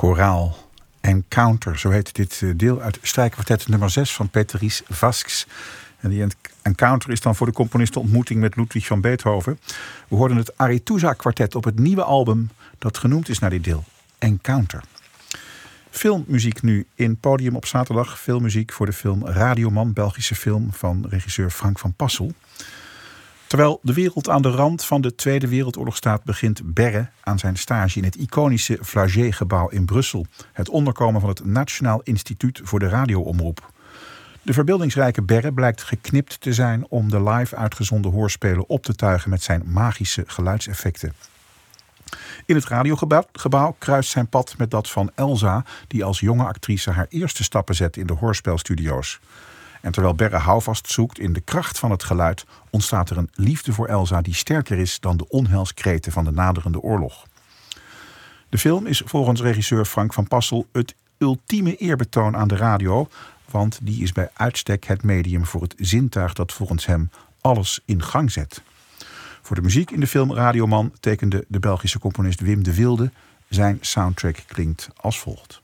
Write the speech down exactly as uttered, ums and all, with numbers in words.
Koraal. Encounter, zo heet dit deel uit strijkkwartet nummer zes van Peteris Vasks. En die Encounter is dan voor de componist de ontmoeting met Ludwig van Beethoven. We hoorden het Arethusa-kwartet op het nieuwe album dat genoemd is naar dit deel, Encounter. Filmmuziek nu in Podium op zaterdag. Filmmuziek voor de film Radioman, Belgische film van regisseur Frank van Passel. Terwijl de wereld aan de rand van de Tweede Wereldoorlog staat, begint Berre aan zijn stage in het iconische Flagey-gebouw in Brussel. Het onderkomen van het Nationaal Instituut voor de Radioomroep. De verbeeldingsrijke Berre blijkt geknipt te zijn om de live uitgezonden hoorspelen op te tuigen met zijn magische geluidseffecten. In het radiogebouw kruist zijn pad met dat van Elsa, die als jonge actrice haar eerste stappen zet in de hoorspelstudio's. En terwijl Berre houvast zoekt in de kracht van het geluid, ontstaat er een liefde voor Elsa die sterker is dan de onheilskreten van de naderende oorlog. De film is volgens regisseur Frank van Passel het ultieme eerbetoon aan de radio, want die is bij uitstek het medium voor het zintuig dat volgens hem alles in gang zet. Voor de muziek in de film Radioman tekende de Belgische componist Wim de Wilde. Zijn soundtrack klinkt als volgt.